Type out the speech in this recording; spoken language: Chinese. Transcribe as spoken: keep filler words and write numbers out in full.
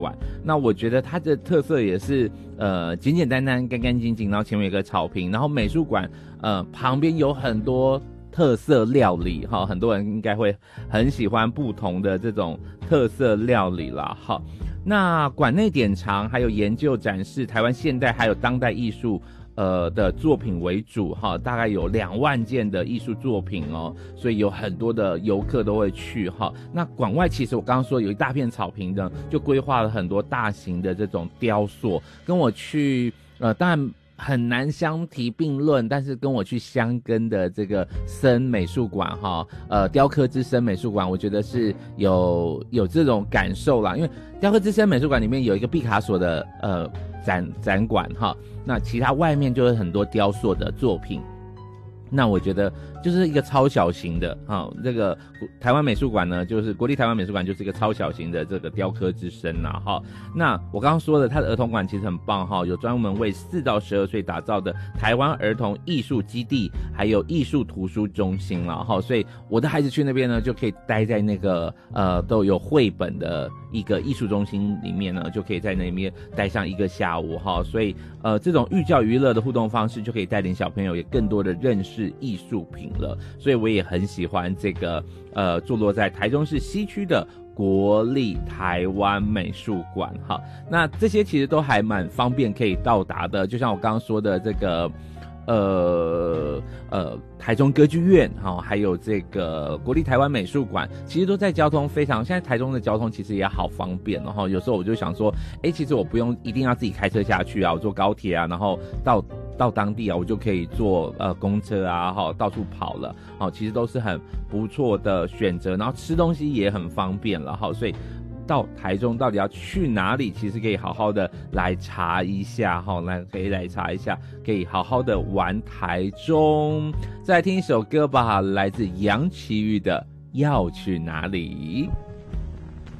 馆。那我觉得它的特色也是呃简简单单、干干净净，然后前面有个草坪，然后美术馆呃旁边有很多特色料理哈，很多人应该会很喜欢不同的这种特色料理啦哈。那馆内典藏还有研究展示台湾现代还有当代艺术呃的作品为主哈，大概有两万件的艺术作品哦，所以有很多的游客都会去哈。那馆外其实我刚刚说有一大片草坪呢，就规划了很多大型的这种雕塑，跟我去呃当然很难相提并论，但是跟我去香根的这个森美术馆哈，呃，雕刻之森美术馆，我觉得是有有这种感受啦。因为雕刻之森美术馆里面有一个毕卡索的呃展展馆哈，那其他外面就是很多雕塑的作品。那我觉得就是一个超小型的啊、哦，这个台湾美术馆呢，就是国立台湾美术馆，就是一个超小型的这个雕刻之森啦哈。那我刚刚说的，它的儿童馆其实很棒哈，有专门为四到十二岁打造的台湾儿童艺术基地，还有艺术图书中心啦哈。所以我的孩子去那边呢，就可以待在那个呃都有绘本的一个艺术中心里面呢，就可以在那边待上一个下午哈。所以呃这种寓教于乐的互动方式，就可以带领小朋友也更多的认识艺术品了，所以我也很喜欢这个呃坐落在台中市西区的国立台湾美术馆哈。那这些其实都还蛮方便可以到达的，就像我刚刚说的这个呃呃台中歌剧院哈、哦，还有这个国立台湾美术馆，其实都在交通非常，现在台中的交通其实也好方便，然后有时候我就想说，哎，其实我不用一定要自己开车下去啊，我坐高铁啊，然后到到当地啊，我就可以坐呃公车啊，哈，到处跑了，好，其实都是很不错的选择，然后吃东西也很方便了，哈，所以到台中到底要去哪里，其实可以好好的来查一下，哈，来可以来查一下，可以好好的玩台中。再来听一首歌吧，来自杨奇煜的《要去哪里》。